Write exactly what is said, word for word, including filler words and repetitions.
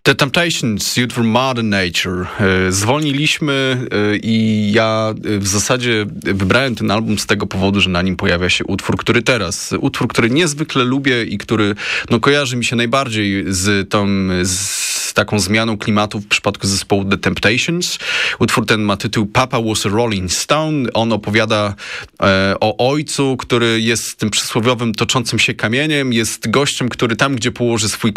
The Temptations, utwór Modern Nature. Zwolniliśmy i ja w zasadzie wybrałem ten album z tego powodu, że na nim pojawia się utwór, który teraz, utwór, który niezwykle lubię i który no, kojarzy mi się najbardziej z tą, z taką zmianą klimatu w przypadku zespołu The Temptations. Utwór ten ma tytuł Papa Was a Rolling Stone. On opowiada e, o ojcu, który jest tym przysłowiowym toczącym się kamieniem, jest gościem, który tam, gdzie położy swój